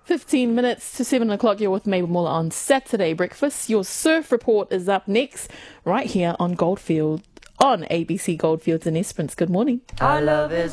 15 minutes to 7 o'clock. You're with Mabel Muller on Saturday Breakfast. Your surf report is up next, right here on Goldfield, on ABC Goldfields and Esperance. Good morning. Our love is